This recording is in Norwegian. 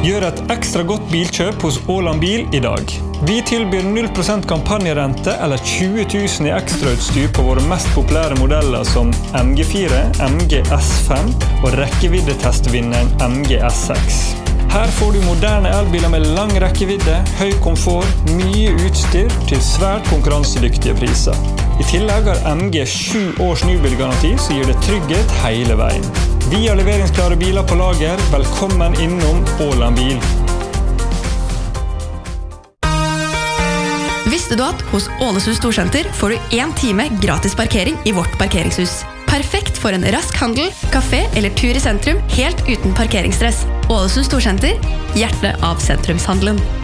Gjør et ekstra godt bilkjøp hos Åland Bil i dag. Vi tilbyr 0% kampanjerente eller 20 000 i ekstrautstyr på våre mest populære modeller som MG4, MG S5 og rekkeviddetestvinneren MG S6. Her får du moderne elbiler med lang rekkevidde, høy komfort, mye utstyr til svært konkurransedyktige priser. I tillegg har MG 7 års nybilgaranti, så gir det trygghet hele veien. Vi har leveringsklare biler på lager. Velkommen innom Åland Bil. Visste du at hos Ålesund Storsenter får du 1 time gratis parkering i vårt parkeringshus? Perfekt for en rask handel, kafé eller tur i sentrum, helt uten parkeringsstress. Ålesund Storsenter, hjertet av sentrumshandelen.